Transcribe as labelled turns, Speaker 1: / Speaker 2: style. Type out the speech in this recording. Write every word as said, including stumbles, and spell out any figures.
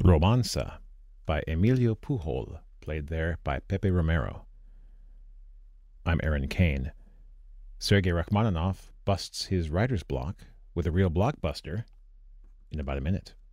Speaker 1: Romanza by Emilio Pujol, played there by Pepe Romero. I'm Aaron Kane. Sergei Rachmaninoff busts his writer's block with a real blockbuster in about a minute.